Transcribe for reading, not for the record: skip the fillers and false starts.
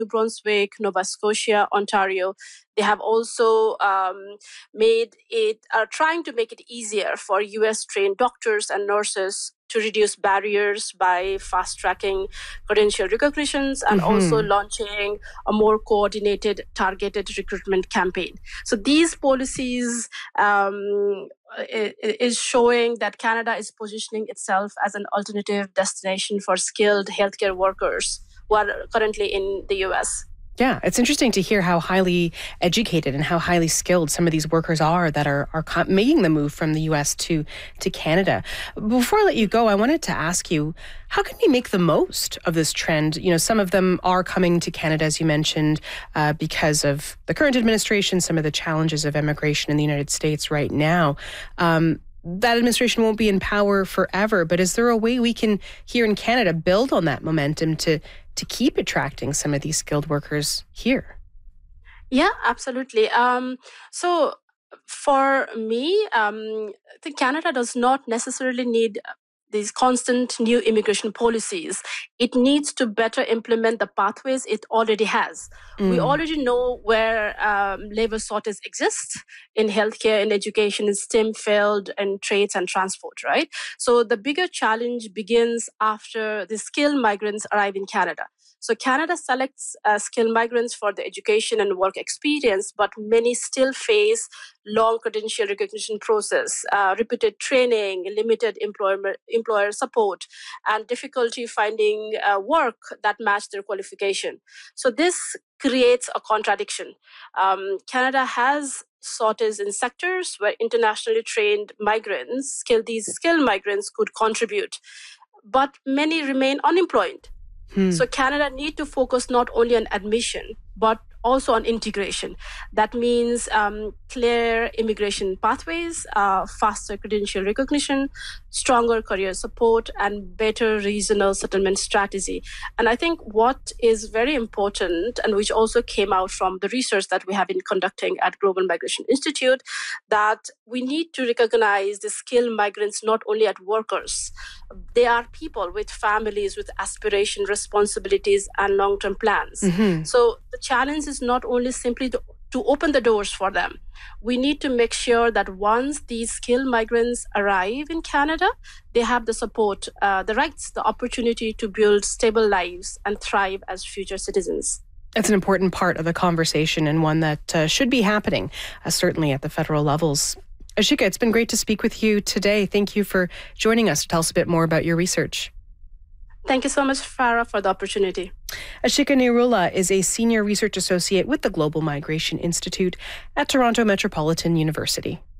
New Brunswick, Nova Scotia, Ontario. They have also trying to make it easier for US trained doctors and nurses to reduce barriers by fast tracking credential recognitions and also launching a more coordinated, targeted recruitment campaign. So these policies is showing that Canada is positioning itself as an alternative destination for skilled healthcare workers who are currently in the US. Yeah, it's interesting to hear how highly educated and how highly skilled some of these workers are that are making the move from the U.S. to Canada. Before I let you go, I wanted to ask you, how can we make the most of this trend? You know, some of them are coming to Canada, as you mentioned, because of the current administration, some of the challenges of immigration in the United States right now. That administration won't be in power forever, but is there a way we can, here in Canada, build on that momentum to keep attracting some of these skilled workers here? Yeah, absolutely. So for me, I think Canada does not necessarily need these constant new immigration policies. It needs to better implement the pathways it already has. We already know where labor shortage exists in healthcare, in education, in STEM field, and trades and transport, right? So the bigger challenge begins after the skilled migrants arrive in Canada. So Canada selects skilled migrants for the education and work experience, but many still face long credential recognition process, repeated training, limited employer support, and difficulty finding work that match their qualification. So this creates a contradiction. Canada has shortages in sectors where internationally trained migrants, these skilled migrants could contribute, but many remain unemployed. So Canada need to focus not only on admission, but also on integration. That means clear immigration pathways, faster credential recognition, stronger career support, and better regional settlement strategy. And I think what is very important, and which also came out from the research that we have been conducting at Global Migration Institute, that we need to recognize the skilled migrants not only as workers. They are people with families, with aspiration, responsibilities, and long-term plans. So the challenge is not only simply to open the doors for them. We need to make sure that once these skilled migrants arrive in Canada, they have the support, the rights, the opportunity to build stable lives and thrive as future citizens. It's an important part of the conversation and one that should be happening, certainly at the federal levels. Ashika, it's been great to speak with you today. Thank you for joining us to tell us a bit more about your research. Thank you so much, Farah, for the opportunity. Ashika Nirula is a senior research associate with the Global Migration Institute at Toronto Metropolitan University.